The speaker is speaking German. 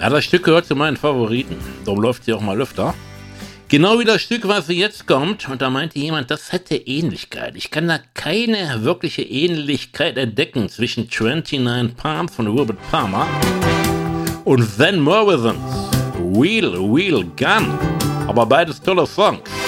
Ja, das Stück gehört zu meinen Favoriten. Darum läuft sie auch mal öfter. Genau wie das Stück, was jetzt kommt. Und da meinte jemand, das hätte Ähnlichkeit. Ich kann da keine wirkliche Ähnlichkeit entdecken zwischen 29 Palms von Robert Palmer und Van Morrisons Wheel Gun. Aber beides tolle Songs.